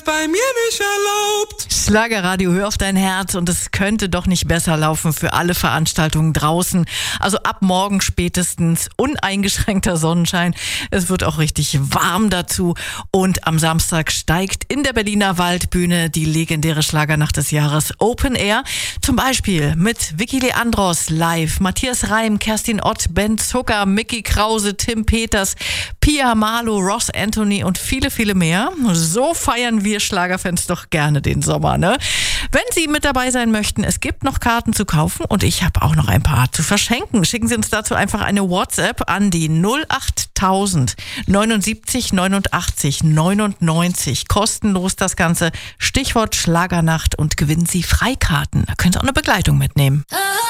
Bei mir nicht erlaubt. Schlagerradio, hör auf dein Herz, und es könnte doch nicht besser laufen für alle Veranstaltungen draußen. Also ab morgen spätestens uneingeschränkter Sonnenschein. Es wird auch richtig warm dazu. Und am Samstag steigt in der Berliner Waldbühne die legendäre Schlagernacht des Jahres Open Air. Zum Beispiel mit Vicky Leandros live, Matthias Reim, Kerstin Ott, Ben Zucker, Mickey Krause, Tim Peters, Pia Marlow, Ross Anthony und viele, viele mehr. So feiern wir Schlagerfans doch gerne den Sommer, ne? Wenn Sie mit dabei sein möchten, es gibt noch Karten zu kaufen und ich habe auch noch ein paar zu verschenken. Schicken Sie uns dazu einfach eine WhatsApp an die 08000 79 89 99. Kostenlos das Ganze. Stichwort Schlagernacht, und gewinnen Sie Freikarten. Da können Sie auch eine Begleitung mitnehmen.